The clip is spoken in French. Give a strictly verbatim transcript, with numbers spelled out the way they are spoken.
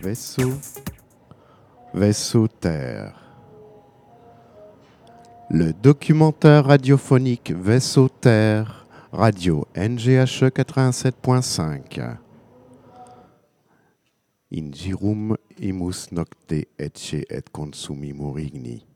Vaisseau, vaisseau Terre. Le documentaire radiophonique Vaisseau Terre, radio N G H E quatre-vingt-sept point cinq. Ingirum imus nocte ecce et consumimur igni.